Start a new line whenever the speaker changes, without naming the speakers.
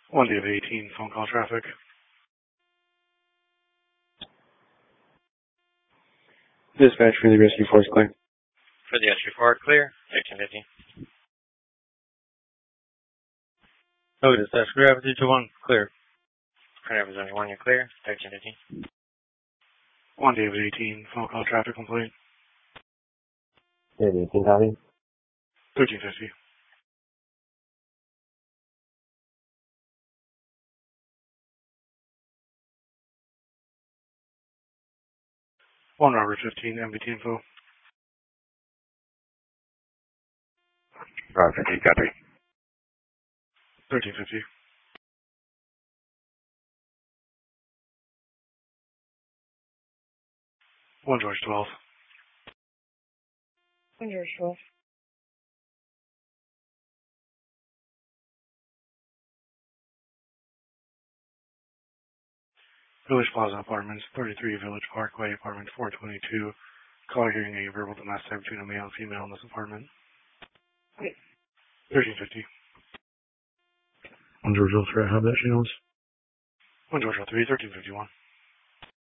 1 Dave 18, phone call traffic.
Dispatch for the rescue force clear.
For the SG4, clear, 1350.
Oh, dispatch, clear, Avenue 221, clear.
For Avenue 1, you're clear, 1350.
1 Dave 18, phone call traffic complaint.
David 18, copy.
1350. One Robert 15, MBT info.
Robert 15, copy.
1350. 1 George 12.
1 George 12.
Village Plaza Apartments, 33 Village Parkway, apartment 422. Call hearing a verbal domestic between a male and female in this apartment. 1350.
1 George 03, I have that, she knows.
1 George 03, 1351.